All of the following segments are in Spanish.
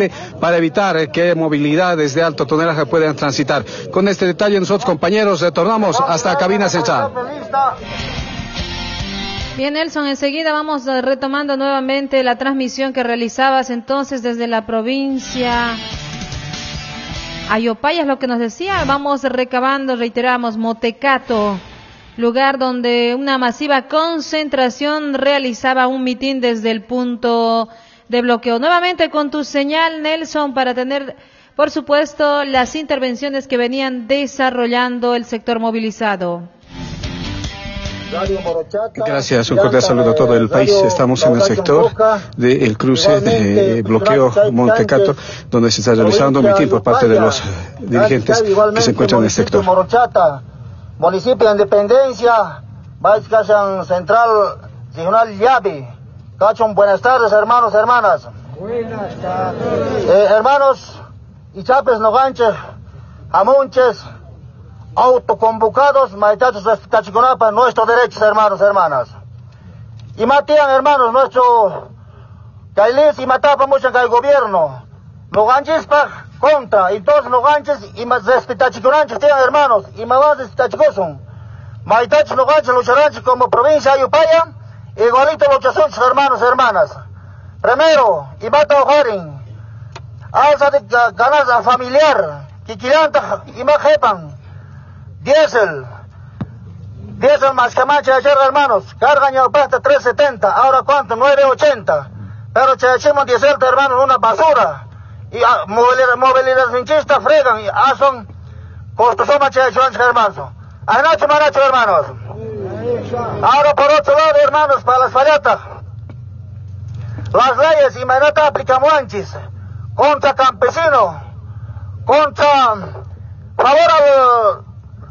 justamente para evitar que movilidades de alto tonelaje puedan transitar. Con este detalle nosotros, compañeros, retornamos hasta cabina central. Bien, Nelson, enseguida vamos retomando nuevamente la transmisión que realizabas entonces desde la provincia Ayopaya, es lo que nos decía. Vamos recabando, reiteramos, Motecato, lugar donde una masiva concentración realizaba un mitin desde el punto de bloqueo. Nuevamente con tu señal, Nelson, para tener, por supuesto, las intervenciones que venían desarrollando el sector movilizado. Gracias, un cordial saludo a todo el país. Estamos en el sector del cruce de bloqueo Montecato, donde se está realizando un mitin por parte de los dirigentes que se encuentran en el sector. Municipio de Independencia, Baixcachan Central Regional Llave. Cachón, buenas tardes, hermanos, hermanas. Buenas tardes. Hermanos, y chapes noganches, amunches, autoconvocados, maitachos de Tachiconapa, nuestros derechos, hermanos, hermanas. Y matían, hermanos, nuestro Cailis y matapa mucho en el gobierno. Noganches pa contra, y todos noganches y más de Tachiconanches tienen, hermanos, y más de Tachicoson. Maitachos noganches lucharán como provincia de Ayopaya, igualito luchación, hermanos, hermanas. Primero, y mata ojarin, alza de ganancia familiar, que quilanta y más jepan. Diesel más que mancha ayer, hermanos, cargan ya pasta 3.70, ahora cuánto, 9.80, pero chachimos diesel, hermanos, una basura, y movilidad finchista fregan, y son costos más chachos, hermanos, anacho manacho, hermanos. Ahora por otro lado, hermanos, para las fallatas, las leyes y manata aplicamos antes, contra campesino, contra favor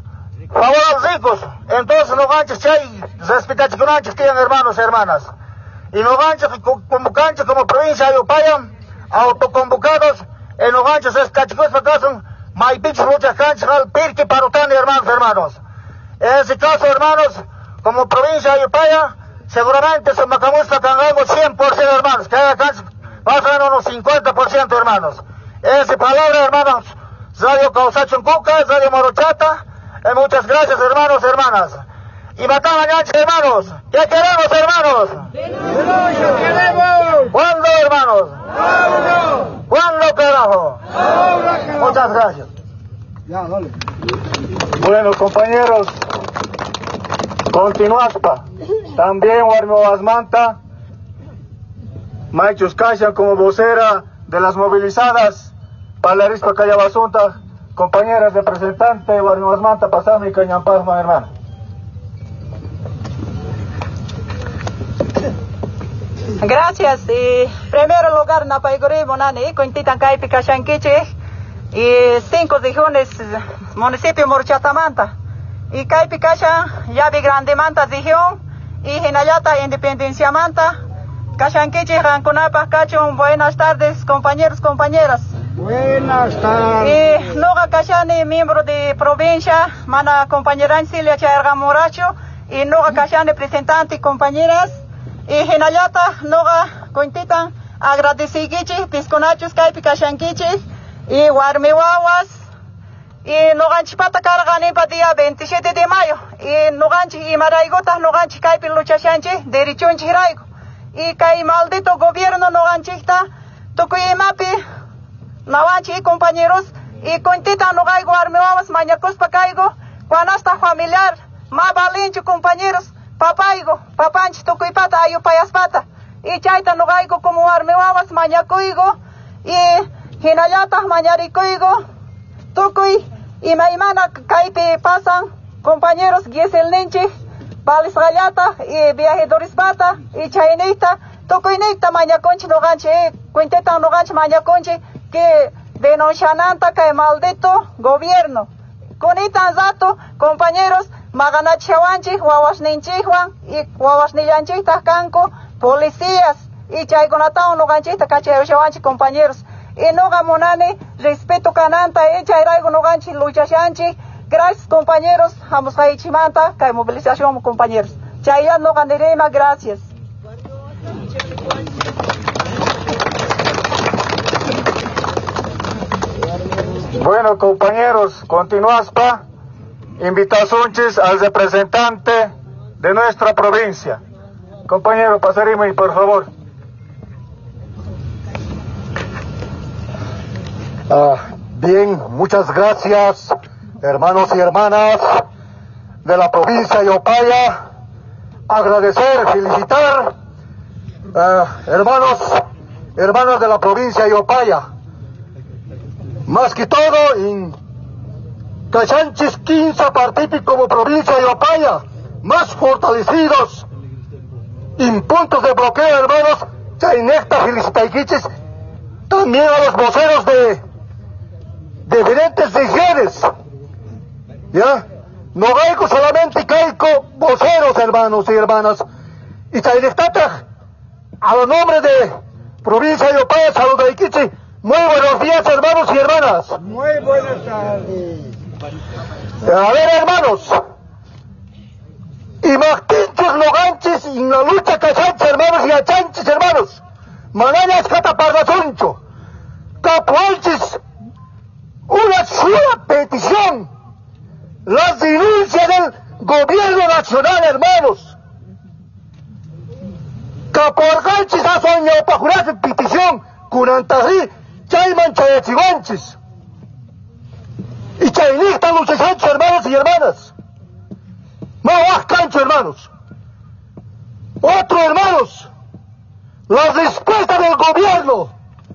a los ricos. Entonces no ganches chay, respetache con anches tienen, hermanos, hermanas. Y no ganches como provincia de Ayopaya, autoconvocados, en los ganches es cachicos para caso, maipichos muchas canchas al pirque parutani, hermanos, hermanos. En ese caso, hermanos, como provincia de Ayopaya, seguramente se macamos para cangango 100%, hermanos, que haya canchas, va a ser unos 50%, hermanos. Esa palabra, hermanos, Radio Causacho en Cuca, Radio Morochata. Muchas gracias, hermanos, hermanas. Y matan a Ñanche, hermanos. ¿Qué queremos, hermanos? ¡Queremos! ¿Cuándo, hermanos? ¡Ahora! ¿Cuándo, carajo? ¡Ahora, carajo! Muchas gracias. Ya, dale. Bueno, compañeros, continuamos. También Warmio Asmanta, Maichus Casha como vocera de las movilizadas para la Rispa Callabasunta. Compañeras representantes, Warmio Asmanta, Pasame y Cañampasma, hermano. Gracias. Y primero lugar, Napaiguri, Monani, Cointitan Caipi, Caxanquiche, y 5 regiones, municipio Morochatamanta. Y Caipi, Caxa, Yavi Grande Manta, región, y Hinayata, Independencia Manta, Caxanquiche, Rancunapa, Cachón. Buenas tardes, compañeros, compañeras. Buenas tardes. Y Noga Cachani, miembro de provincia, Mana compañera Ancilia Chaerga Moracho, y Noga Cachani, representante y compañeras. Y Hinayata, Noga Cointitan, agradecigichi, Pisconachos, Caipi, Caxanquichi, y Warmiwawas, y Noganchipata Carganipa día 27 de mayo, y Noganchi y Maraigota, Noganchi Caipi Luchachanchi, Derichunchi Raigo, y Cai maldito gobierno Noganchita, Tucuyimapi, Nawanchi, compañeros, y Cointitan Nogaigo, Warmiwawas, Mañacospa Caigo, Guanasta familiar, Mabalincho, compañeros, Papaigo, Papanchi, Tucuipata, Ayupayaspata, y Chaita Nogaigo como Armewawas, Mañacuigo, y Hinayata, Mañaricuigo, Tucuy, y Maimana, Caipi pasan, compañeros, Giesel Ninchi, Palis Rayata, y Viajedoris-Pata, y Chainita, Tucuinita, Mañaconchi, Noganchi, Quinteta Noganchi, Mañaconchi, que denonchananta que maldito gobierno. Kunitan zato, compañeros, Maganachawanchi, Huawashninchihuan, y Huawashnillanchita Canco, policías, y Chaigonatao Noganchita, Cachayawanchi, compañeros. Y Noga Monani, respeto cananta, y Chairaigo Noganchi, Luchachanchi. Gracias, compañeros, Hamos Haichimanta, que movilización, compañeros. Chayan Nogandirema, gracias. Bueno, compañeros, continuamos pa invitaciones al representante de nuestra provincia. Compañero, pasaremos por favor. Bien, muchas gracias, hermanos y hermanas de la provincia de Opaya. Agradecer, felicitar, hermanas de la provincia de Opaya. Más que todo, en Cachanchis 15 participar como provincia de Opaya, más fortalecidos en puntos de bloqueo, hermanos. Chainecta, felicitaiquiches, también a los voceros de diferentes regiones, ¿ya? No caigo solamente caigo voceros, hermanos y hermanas. Y chainectata, a los nombres de provincia de Opaya, saludaiquiche. Muy buenos días, hermanos y hermanas. Muy buenas tardes. A ver, hermanos. Y Mactinchos Loganchis en la lucha Cachanchis, hermanos, y Achanchis, hermanos. Manañas Catapargazoncho. Capuanchis. Una sola petición. Las denuncias del gobierno nacional, hermanos. Capuarganchis ha soñado para jurar su petición. Cunantají. Chayman Chayachihuanchis y Chaynista Lucechancho, hermanos y hermanas. Mahuas Cancho, hermanos. Otro, hermanos, las respuestas del gobierno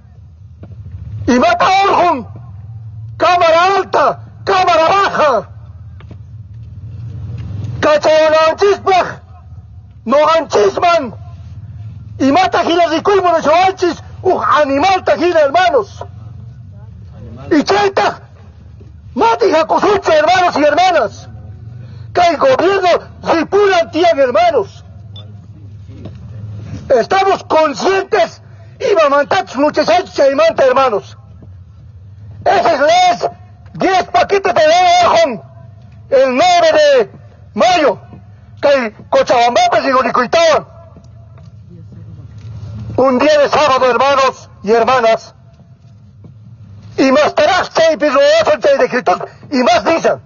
y Mata Orjun, Cámara Alta, Cámara Baja, Cachayananchispaj, Noganchisman y Mata Gilas y Culmo de Choanchis. Animal tajina, hermanos. Y chaita, mati jacusuche, hermanos y hermanas. Que el gobierno ripulan tian, hermanos. Estamos conscientes y mamantats muchachos chaimanta, hermanos. Esas leyes, 10 paquetes de ley el 9 de mayo, que Cochabambapes y Golicuitaban. Un día de sábado, hermanos y hermanas, y más taraste y pisoazo de escritos, y más dicen,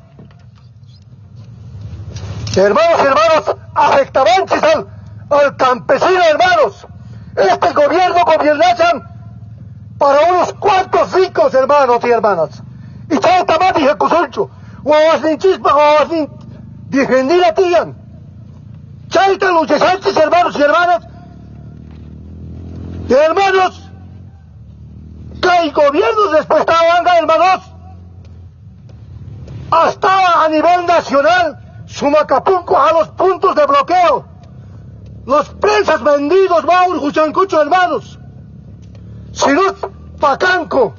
hermanos y hermanas, afectabantes al campesino, hermanos. Este gobierno gobernachan para unos cuantos ricos, hermanos y hermanas. Y chaval tamati jacusulcho, guaguasnin chispa, guaguasnin, defendida tían. Chaita luchesantes, hermanos y hermanas. Hermanos, que el gobierno después estaban, hermanos, hasta a nivel nacional, Sumacapulco a los puntos de bloqueo. Los prensas vendidos, Maur, Juchancucho, hermanos. Sinut, Pacanco.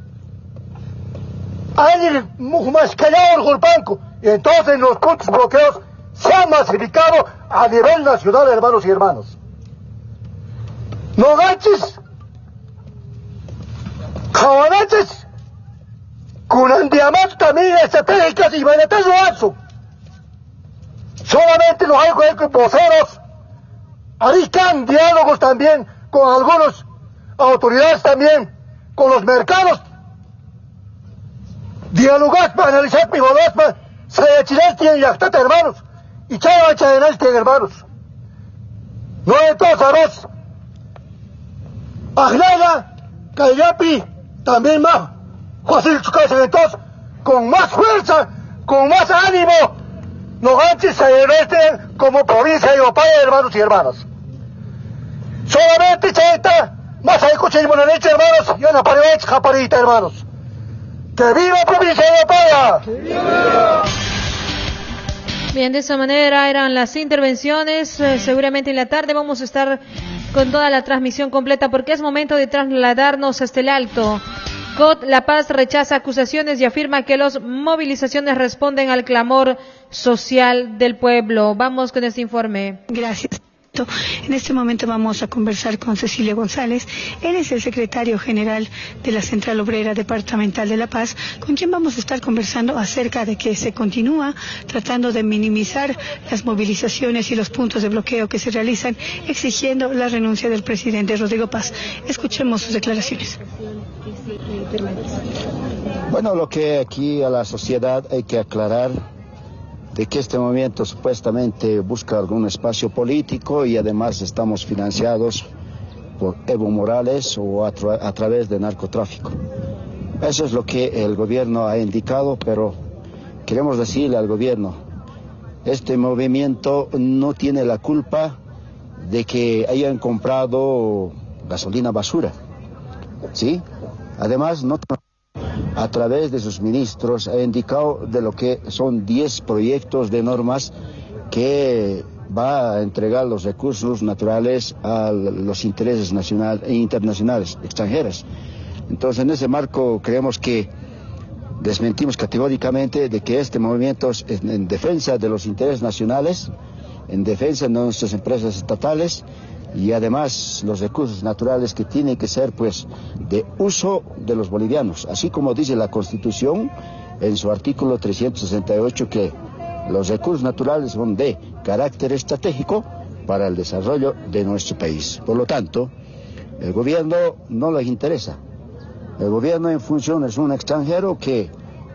Hay más callado Gulpanco. Y entonces los puntos de bloqueos se han masificado a nivel nacional, hermanos y hermanas. Noganchis, Cabanachis, Cunandiamat también estratégicas y Benetazo Azo. Solamente los hay voceros, ariscan diálogos también con algunas autoridades también, con los mercados. Dialogar para analizar pivodas para se tienen yactata, hermanos, y chava chayanal tienen, hermanos. No hay todas Aglaya, Cayapi, también más, José Chucayse, entonces, con más fuerza, con más ánimo, Noganchis se revisten como provincia de Opaya, hermanos y hermanas. Solamente chaita, más hay coche y monaneche, hermanos, y una pared japarita, hermanos. ¡Que viva provincia de Opaya! ¡Que viva! Bien, de esa manera eran las intervenciones. Seguramente en la tarde vamos a estar con toda la transmisión completa porque es momento de trasladarnos hasta el Alto. COT La Paz rechaza acusaciones y afirma que las movilizaciones responden al clamor social del pueblo. Vamos con este informe. Gracias. Montecato. En este momento vamos a conversar con Cecilio González. Él es el secretario general de la Central Obrera Departamental de La Paz, con quien vamos a estar conversando acerca de que se continúa tratando de minimizar las movilizaciones y los puntos de bloqueo que se realizan, exigiendo la renuncia del presidente Rodrigo Paz. Escuchemos sus declaraciones. Bueno, lo que aquí a la sociedad hay que aclarar de que este movimiento supuestamente busca algún espacio político y además estamos financiados por Evo Morales o a través de narcotráfico. Eso es lo que el gobierno ha indicado, pero queremos decirle al gobierno, este movimiento no tiene la culpa de que hayan comprado gasolina basura, ¿sí? Además, no a través de sus ministros ha indicado de lo que son 10 proyectos de normas que va a entregar los recursos naturales a los intereses nacionales e internacionales, extranjeros. Entonces, en ese marco creemos que desmentimos categóricamente de que este movimiento es en defensa de los intereses nacionales, en defensa de nuestras empresas estatales y además los recursos naturales que tienen que ser pues de uso de los bolivianos, así como dice la Constitución en su artículo 368 que los recursos naturales son de carácter estratégico para el desarrollo de nuestro país. Por lo tanto, el gobierno no les interesa. El gobierno en función es un extranjero que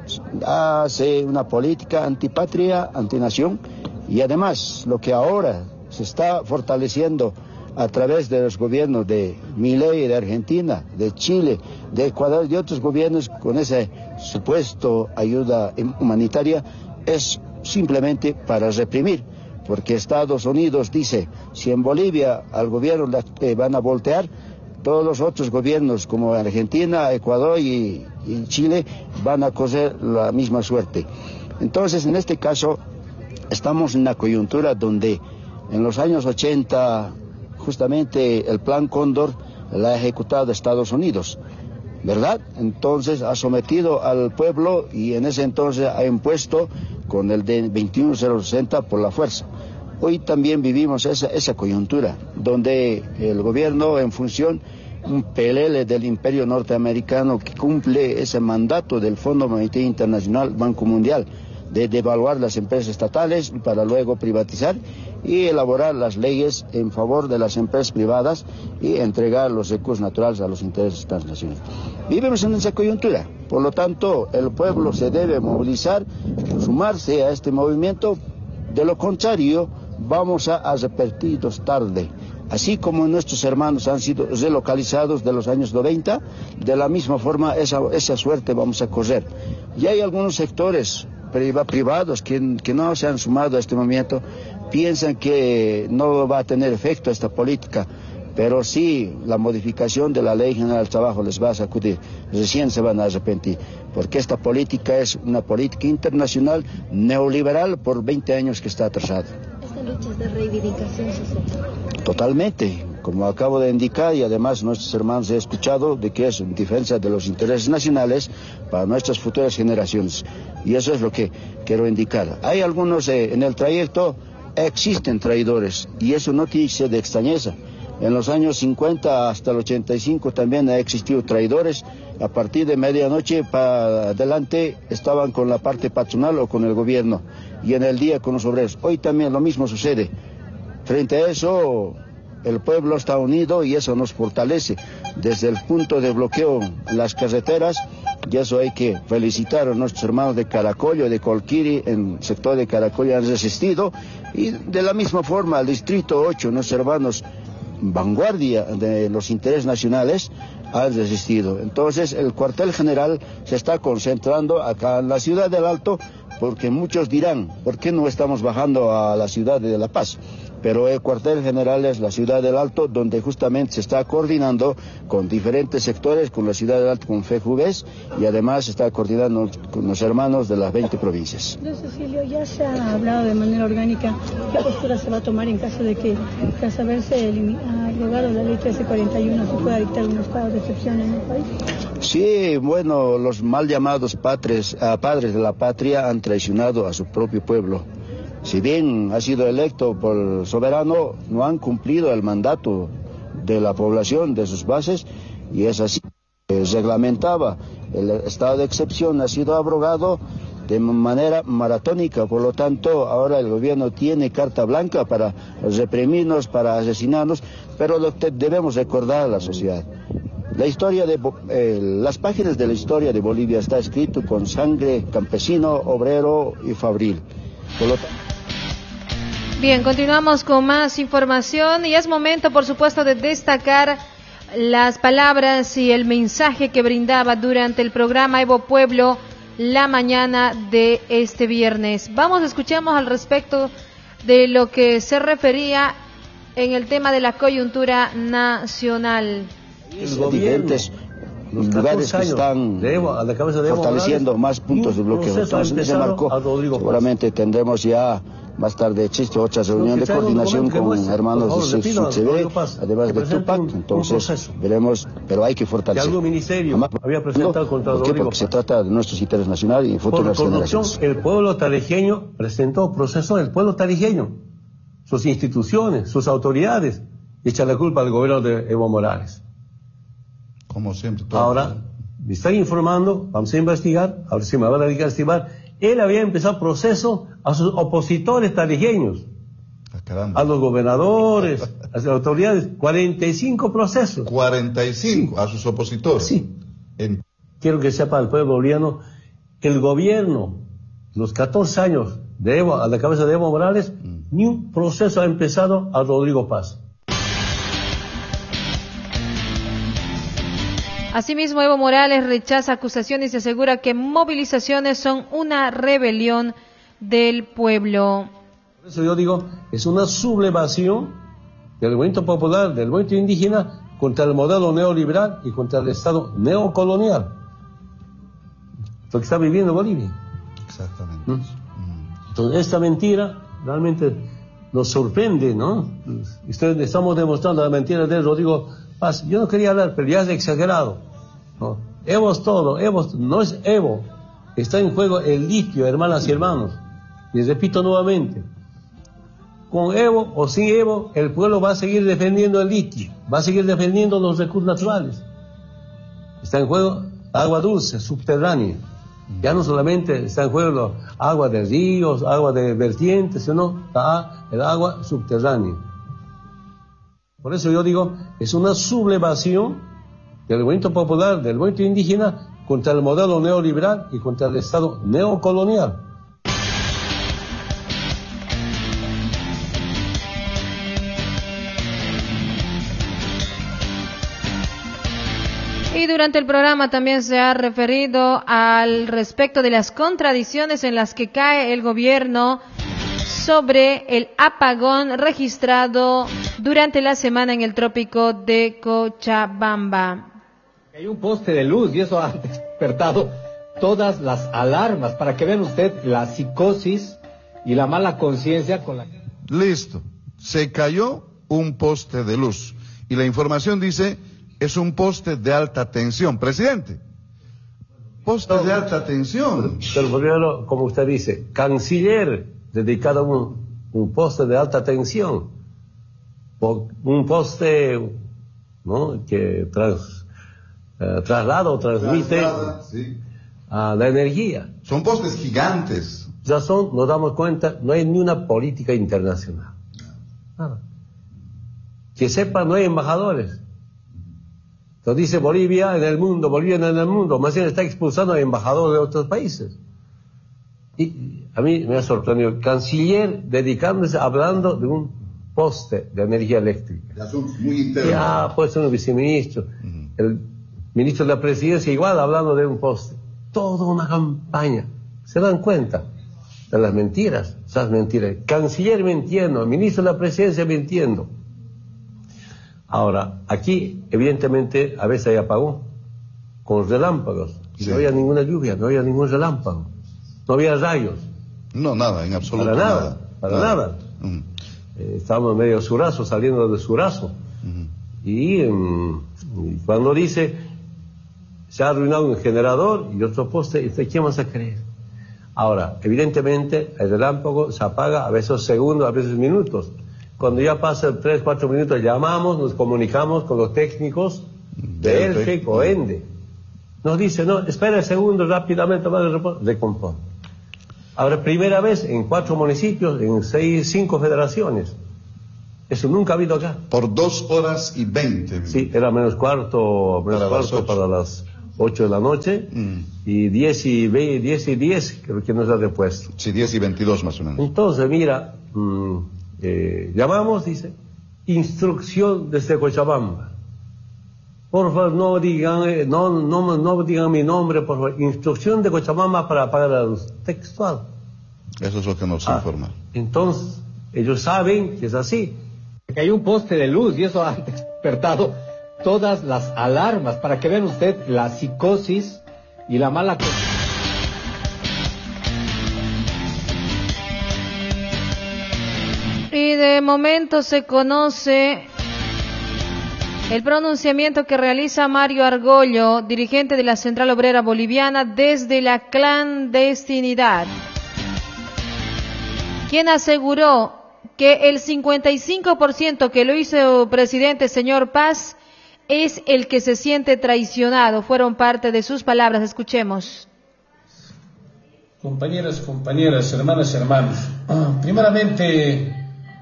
hace una política antipatria, antinación, y además lo que ahora se está fortaleciendo a través de los gobiernos de Milei, de Argentina, de Chile, de Ecuador y de otros gobiernos con esa supuesto ayuda humanitaria, es simplemente para reprimir, porque Estados Unidos dice, si en Bolivia al gobierno van a voltear, todos los otros gobiernos como Argentina, Ecuador y Chile van a correr la misma suerte. Entonces, en este caso, estamos en una coyuntura donde en los años 80, justamente el Plan Cóndor la ha ejecutado Estados Unidos, ¿verdad? Entonces ha sometido al pueblo y en ese entonces ha impuesto con el de 21060 por la fuerza. Hoy también vivimos esa coyuntura, donde el gobierno en función, un PLL del imperio norteamericano que cumple ese mandato del Fondo Monetario Internacional, Banco Mundial, de devaluar las empresas estatales para luego privatizar y elaborar las leyes en favor de las empresas privadas y entregar los recursos naturales a los intereses transnacionales. Vivimos en esa coyuntura, por lo tanto el pueblo se debe movilizar, sumarse a este movimiento, de lo contrario vamos a repetirnos tarde. Así como nuestros hermanos han sido relocalizados de los años 90, de la misma forma esa suerte vamos a correr. Y hay algunos sectores privados que no se han sumado a este movimiento, piensan que no va a tener efecto esta política, pero sí la modificación de la Ley General del Trabajo les va a sacudir, recién se van a arrepentir, porque esta política es una política internacional neoliberal por 20 años que está atrasada. ¿Esta lucha es de reivindicación social? Totalmente, como acabo de indicar, y además nuestros hermanos han escuchado de que es en defensa de los intereses nacionales para nuestras futuras generaciones, y eso es lo que quiero indicar. Hay algunos en el trayecto, existen traidores, y eso no tiene que ser de extrañeza. En los años 50 hasta el 85 también ha existido traidores. A partir de medianoche para adelante estaban con la parte patronal o con el gobierno, y en el día con los obreros. Hoy también lo mismo sucede. Frente a eso, el pueblo está unido y eso nos fortalece. Desde el punto de bloqueo en las carreteras, y eso hay que felicitar a nuestros hermanos de Caracollo, de Colquiri, en el sector de Caracollo han resistido, y de la misma forma al Distrito 8, nuestros hermanos vanguardia de los intereses nacionales han resistido. Entonces el cuartel general se está concentrando acá en la ciudad del Alto, porque muchos dirán, ¿por qué no estamos bajando a la ciudad de La Paz? Pero el cuartel general es la ciudad del Alto, donde justamente se está coordinando con diferentes sectores, con la ciudad del Alto, con FEJUVES, y además se está coordinando con los hermanos de las 20 provincias. Don Cecilio, ya se ha hablado de manera orgánica, ¿qué postura se va a tomar en caso de que, tras haberse derogado la ley 1341, se pueda dictar un estado de excepción en el país? Sí, bueno, los mal llamados padres de la patria han traicionado a su propio pueblo. si bien ha sido electo por el soberano, no han cumplido el mandato de la población, de sus bases, y es así. Reglamentaba el estado de excepción, ha sido abrogado de manera maratónica, por lo tanto ahora el gobierno tiene carta blanca para reprimirnos, para asesinarnos, pero lo que debemos recordar a la sociedad, la historia las páginas de la historia de Bolivia está escrito con sangre campesino, obrero y fabril. Por lo tanto, bien, continuamos con más información y es momento, por supuesto, de destacar las palabras y el mensaje que brindaba durante el programa Evo Pueblo la mañana de este viernes. Escuchamos al respecto de lo que se refería en el tema de la coyuntura nacional. Diferentes lugares que están fortaleciendo más puntos de bloqueo. Entonces, en ese marco, seguramente tendremos ya más tarde otra reunión de coordinación con hermanos de Sucebe, además de Tupac. Entonces, veremos, pero hay que fortalecer. Que algún ministerio había presentado contra Rodrigo Porque se trata de nuestros intereses nacionales y futuras generaciones. El pueblo tarijeño presentó proceso del pueblo tarijeño, sus instituciones, sus autoridades, y echa la culpa al gobierno de Evo Morales. Como siempre. Ahora, me están informando, vamos a investigar, a ver si me van a dedicar a estimar. Él había empezado proceso a sus opositores tarijeños, a los gobernadores, a las autoridades, 45 procesos. 45 a sus opositores. Sí. Quiero que sepa el pueblo boliviano, el gobierno, los 14 años de Evo, a la cabeza de Evo Morales, ni un proceso ha empezado a Rodrigo Paz. Asimismo, Evo Morales rechaza acusaciones y asegura que movilizaciones son una rebelión del pueblo. Por eso yo digo, es una sublevación del movimiento popular, del movimiento indígena, contra el modelo neoliberal y contra el Estado neocolonial. Lo que está viviendo Bolivia. Exactamente. Entonces, esta mentira realmente nos sorprende, ¿no? Estamos demostrando la mentira de Rodrigo Paz. Yo no quería hablar, pero ya es exagerado, ¿no? Evo es todo, Evo no es Evo. Está en juego el litio, hermanas y hermanos. Y repito nuevamente, con Evo o sin Evo, el pueblo va a seguir defendiendo el litio, va a seguir defendiendo los recursos naturales. Está en juego agua dulce, subterránea. Ya no solamente está en juego agua de ríos, agua de vertientes, sino el agua subterránea. Por eso yo digo, es una sublevación del movimiento popular, del movimiento indígena, contra el modelo neoliberal y contra el Estado neocolonial. Y durante el programa también se ha referido al respecto de las contradicciones en las que cae el gobierno sobre el apagón registrado durante la semana en el trópico de Cochabamba. Hay un poste de luz y eso ha despertado todas las alarmas para que vean usted la psicosis y la mala conciencia con la que... Listo, se cayó un poste de luz y la información dice es un poste de alta tensión. Presidente, poste de alta tensión. Pero como usted dice, canciller dedicado a un poste de alta tensión, un poste, ¿no?, que traslada o transmite la energía. Son postes gigantes. Ya nos damos cuenta, no hay ni una política internacional. Nada. Que sepa, no hay embajadores. Entonces dice Bolivia en el mundo, Bolivia en el mundo, más bien está expulsando a embajadores de otros países. Y a mí me ha sorprendido el canciller dedicándose, hablando de un poste de energía eléctrica. De asuntos muy internos. Ya, pues un viceministro, el ministro de la presidencia igual hablando de un poste. Toda una campaña. ¿Se dan cuenta de las mentiras? Esas mentiras. Canciller mintiendo, ministro de la presidencia mintiendo. Ahora, aquí, evidentemente, a veces hay apagón, con relámpagos. Y no había ninguna lluvia, no había ningún relámpago. No había rayos. No, nada, en absoluto. Para nada. Estábamos medio Surazo, saliendo de Surazo. Y cuando dice, se ha arruinado un generador y otro poste, ¿quién vas a creer? Ahora, evidentemente, el relámpago se apaga a veces segundos, a veces minutos. Cuando ya pasan 3, 4 minutos, llamamos, nos comunicamos con los técnicos de ELFEC o ENDE. Nos dice, no, espera el segundo, rápidamente, recompone. Ahora, primera vez en 4 municipios, en 5 federaciones. Eso nunca ha habido acá. Por 2 horas y 20. Sí, era menos cuarto para las 8 de la noche, y 10 y 10, creo que nos ha repuesto. Sí, 10 y 22 más o menos. Entonces, mira, llamamos, dice, instrucción desde Cochabamba. Por favor, no digan mi nombre, por favor. Instrucción de Cochabamba para apagar la luz. Textual. Eso es lo que nos informa. Entonces, ellos saben que es así. Que hay un poste de luz y eso ha despertado todas las alarmas para que vean usted la psicosis y la mala... Y de momento se conoce el pronunciamiento que realiza Mario Argollo, dirigente de la Central Obrera Boliviana, desde la clandestinidad, quien aseguró que el 55% que lo hizo presidente señor Paz es el que se siente traicionado. Fueron parte de sus palabras. Escuchemos. Compañeras, hermanas, hermanos. Primeramente,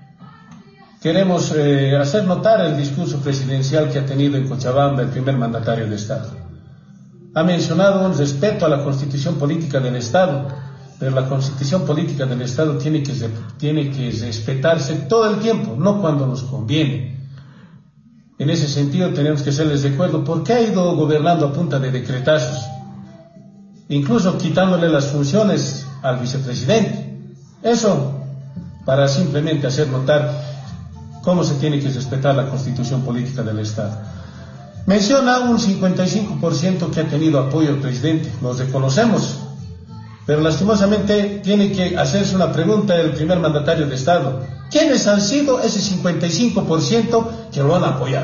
queremos hacer notar el discurso presidencial que ha tenido en Cochabamba el primer mandatario del Estado. Ha mencionado un respeto a la Constitución Política del Estado, pero la Constitución Política del Estado tiene que respetarse todo el tiempo, no cuando nos conviene. En ese sentido tenemos que hacerles recuerdo por qué ha ido gobernando a punta de decretazos, incluso quitándole las funciones al vicepresidente. Eso para simplemente hacer notar cómo se tiene que respetar la Constitución Política del Estado. Menciona un 55% que ha tenido apoyo al presidente, lo reconocemos, pero lastimosamente tiene que hacerse una pregunta el primer mandatario de Estado. ¿Quiénes han sido ese 55% que lo han apoyado?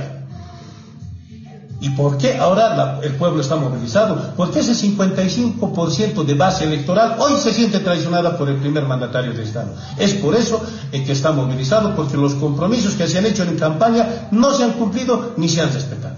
¿Y por qué ahora el pueblo está movilizado? ¿Por qué ese 55% de base electoral hoy se siente traicionada por el primer mandatario de Estado? Es por eso que está movilizado, porque los compromisos que se han hecho en campaña no se han cumplido ni se han respetado.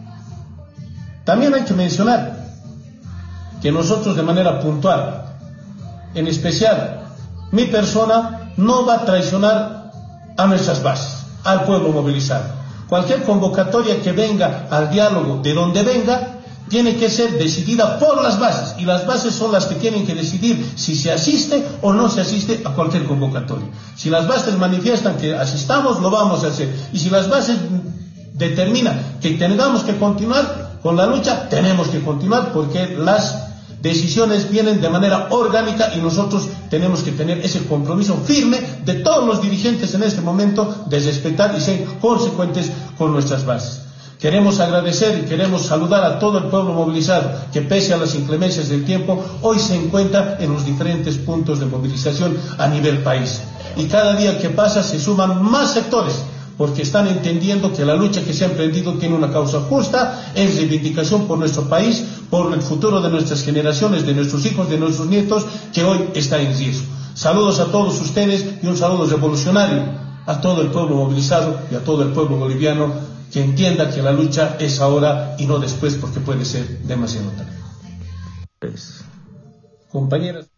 También hay que mencionar que nosotros de manera puntual, en especial mi persona, no va a traicionar a nuestras bases, al pueblo movilizado. Cualquier convocatoria que venga al diálogo, de donde venga, tiene que ser decidida por las bases, y las bases son las que tienen que decidir si se asiste o no se asiste a cualquier convocatoria. Si las bases manifiestan que asistamos, lo vamos a hacer, y si las bases determinan que tengamos que continuar con la lucha, tenemos que continuar, porque las decisiones vienen de manera orgánica y nosotros tenemos que tener ese compromiso firme de todos los dirigentes en este momento de respetar y ser consecuentes con nuestras bases. Queremos agradecer y queremos saludar a todo el pueblo movilizado que, pese a las inclemencias del tiempo, hoy se encuentra en los diferentes puntos de movilización a nivel país. Y cada día que pasa se suman más sectores, porque están entendiendo que la lucha que se ha emprendido tiene una causa justa, es reivindicación por nuestro país, por el futuro de nuestras generaciones, de nuestros hijos, de nuestros nietos, que hoy está en riesgo. Saludos a todos ustedes y un saludo revolucionario a todo el pueblo movilizado y a todo el pueblo boliviano, que entienda que la lucha es ahora y no después, porque puede ser demasiado tarde. Compañeras.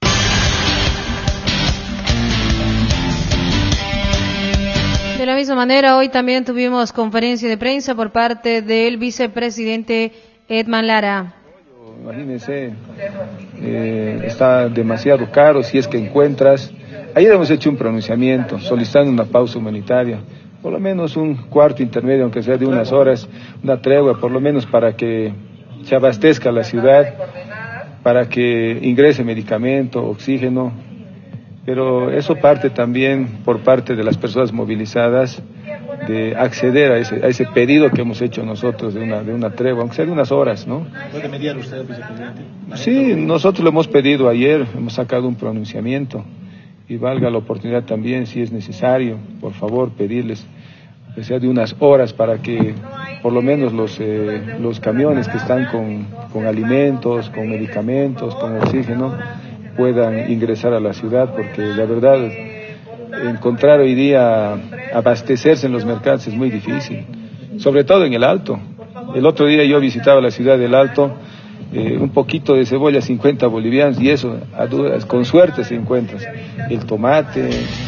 De la misma manera, hoy también tuvimos conferencia de prensa por parte del vicepresidente Edman Lara. Imagínense, está demasiado caro si es que encuentras. Ayer hemos hecho un pronunciamiento solicitando una pausa humanitaria, por lo menos un cuarto intermedio, aunque sea de unas horas, una tregua, por lo menos para que se abastezca la ciudad, para que ingrese medicamento, oxígeno. Pero eso parte también por parte de las personas movilizadas de acceder a ese pedido que hemos hecho nosotros de una tregua, aunque sea de unas horas, ¿no? ¿Puede mediar usted, vicepresidente? Sí, nosotros lo hemos pedido ayer, hemos sacado un pronunciamiento y valga la oportunidad también, si es necesario, por favor, pedirles que sea de unas horas para que por lo menos los camiones que están con alimentos, con medicamentos, con oxígeno, puedan ingresar a la ciudad, porque la verdad, encontrar hoy día abastecerse en los mercados es muy difícil, sobre todo en el Alto. El otro día yo visitaba la ciudad del Alto, un poquito de cebolla 50 bolivianos, y eso a dudas, con suerte se encuentra. El tomate,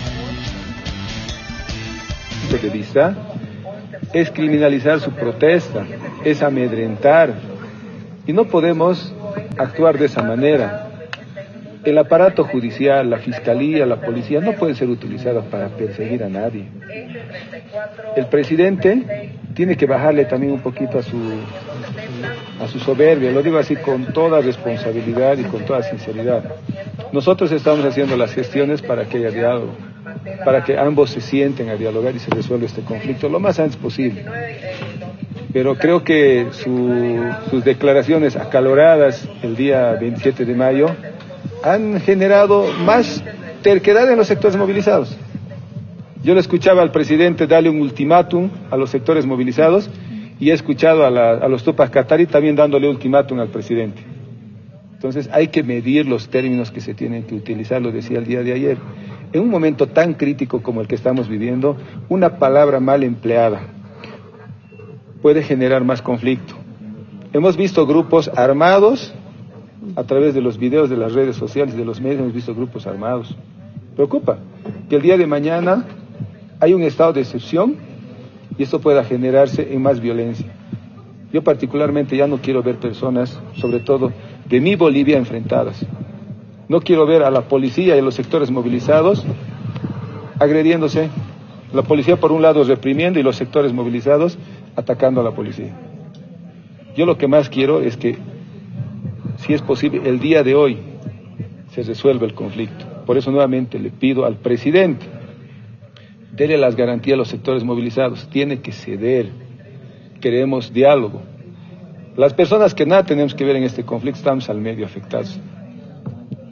de vista, es criminalizar su protesta, es amedrentar, y no podemos actuar de esa manera. El aparato judicial, la fiscalía, la policía no pueden ser utilizados para perseguir a nadie. El presidente tiene que bajarle también un poquito a su soberbia, lo digo así con toda responsabilidad y con toda sinceridad. Nosotros estamos haciendo las gestiones para que haya diálogo, para que ambos se sienten a dialogar y se resuelva este conflicto lo más antes posible. Pero creo que sus declaraciones acaloradas el día 27 de mayo han generado más terquedad en los sectores movilizados. Yo le escuchaba al presidente darle un ultimátum a los sectores movilizados y he escuchado a los Tupac Katari también dándole ultimátum al presidente. Entonces hay que medir los términos que se tienen que utilizar, lo decía el día de ayer. En un momento tan crítico como el que estamos viviendo, una palabra mal empleada puede generar más conflicto. Hemos visto grupos armados, a través de los videos de las redes sociales, de los medios, hemos visto grupos armados. Preocupa que el día de mañana hay un estado de excepción y esto pueda generarse en más violencia. Yo particularmente ya no quiero ver personas, sobre todo de mi Bolivia, enfrentadas. No quiero ver a la policía y a los sectores movilizados agrediéndose. La policía por un lado reprimiendo y los sectores movilizados atacando a la policía. Yo lo que más quiero es que, si es posible, el día de hoy se resuelva el conflicto. Por eso nuevamente le pido al presidente, dele las garantías a los sectores movilizados, tiene que ceder, queremos diálogo. Las personas que nada tenemos que ver en este conflicto estamos al medio afectados.